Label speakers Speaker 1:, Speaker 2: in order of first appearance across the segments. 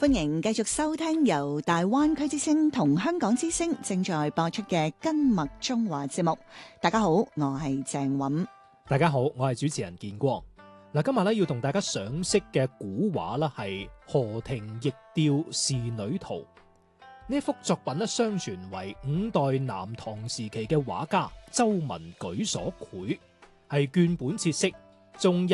Speaker 1: 歡迎繼續收聽由大灣區之聲同香港之聲正在播出嘅根脈中華節目。大家好，我係鄭韻。
Speaker 2: 大家好，我係主持人建光。嗱，今日咧要同大家賞識嘅古畫啦，係河亭驛調仕女圖。呢一幅作品咧，相傳為5代南唐時期嘅畫家周文舉所繪，係絹本切式，中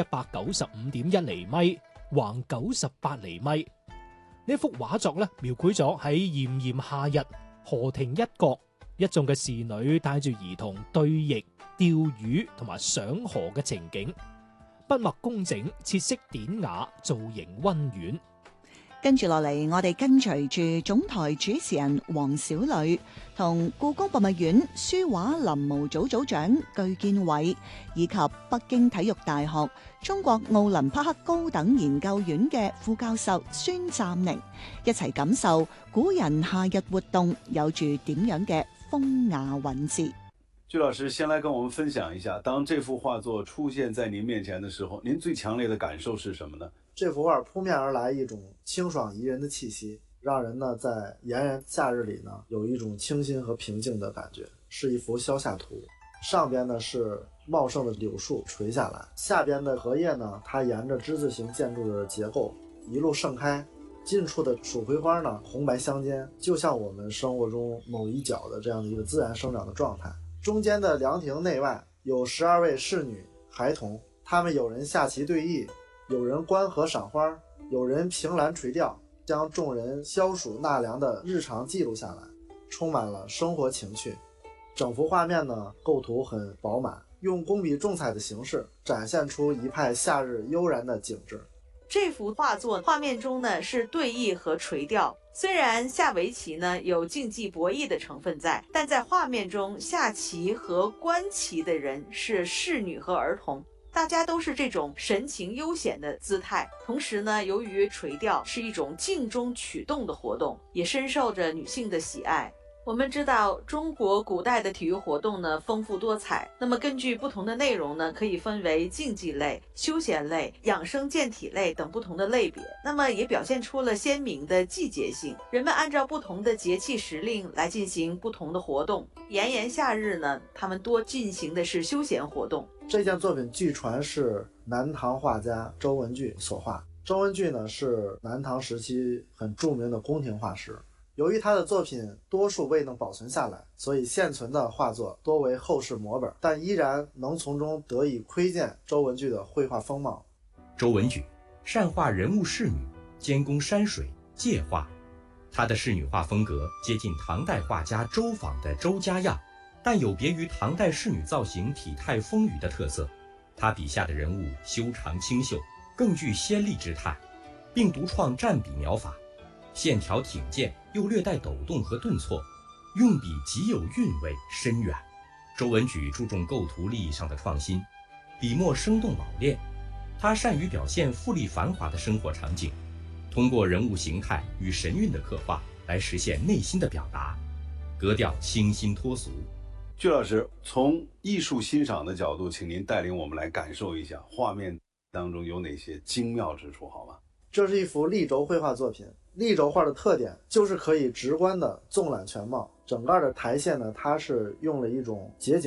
Speaker 2: 195.1厘米，橫98厘米。呢幅畫作咧，描繪咗喺炎炎夏日河亭一角，一眾嘅仕女帶住兒童對弈、釣魚同埋賞河嘅情景，筆墨工整，切色典雅，造型溫婉。
Speaker 1: 跟住落嚟，我哋跟隨住總台主持人黃小磊同故宮博物院書畫臨摹組組長據建偉，以及北京體育大學中國奧林匹克高等研究院嘅副教授孫湛寧，一齊感受古人夏日活動有住點樣嘅風雅韻致。
Speaker 3: 據老師先來跟我們分享一下，當這幅畫作出現在您面前的時候，您最強烈的感受是什麼呢？
Speaker 4: 這幅畫撲面而來一種清爽宜人的氣息，讓人呢在炎炎夏日裏呢有一種清新和平靜的感覺。是一幅消夏圖，上邊呢是茂盛的柳樹垂下來，下邊的荷葉呢它沿着之字形建築的結構一路盛開，近處的蜀葵花呢紅白相間，就像我們生活中某一角的這樣的一個自然生長的狀態。中間的涼亭內外有12位仕女孩童，他們有人下棋對弈，有人觀河賞花，有人憑欄垂釣，將眾人消暑納涼的日常記錄下來，充滿了生活情趣。整幅畫面呢，構圖很飽滿，用工筆重彩的形式展現出一派夏日悠然的景致。
Speaker 5: 這幅畫作畫面中呢是對弈和垂釣，雖然下圍棋呢有競技博弈的成分在，但在畫面中下棋和觀棋的人是仕女和兒童，大家都是這種神情悠閒的姿態。同時呢，由於垂釣是一種靜中取動的活動，也深受着女性的喜愛。我們知道中國古代的體育活動呢豐富多彩，那麼根據不同的內容呢，可以分為競技類、休閒類、養生健體類等不同的類別，那麼也表現出了鮮明的季節性，人們按照不同的節氣時令來進行不同的活動。炎炎夏日呢，他們多進行的是休閒活動。
Speaker 4: 這件作品據傳是南唐畫家周文具所畫。周文具呢是南唐時期很著名的宮廷畫師。由於他的作品多數未能保存下來，所以現存的畫作多為後世摹本，但依然能從中得以窺見周文具的繪畫風貌。
Speaker 6: 周文具善畫人物仕女，兼工山水界畫。他的仕女畫風格接近唐代畫家周昉的周家樣，但有別於唐代仕女造型體態豐腴的特色。他筆下的人物修長清秀，更具仙麗之態，並獨創蘸筆描法，線條挺健又略帶抖動和頓挫，用筆極有韻味深遠。周文舉注重構圖立意上的創新，筆墨生動老練。他善於表現富麗繁華的生活場景，通過人物形態與神韻的刻畫來實現內心的表達，格調清新脫俗。
Speaker 3: 據老師，從藝術欣賞的角度，請您帶領我們來感受一下畫面當中有哪些精妙之處，好嗎？
Speaker 4: 這是一幅立軸繪畫作品，立軸畫的特點就是可以直觀的縱覽全貌，整個的台線呢，它是用了一種節景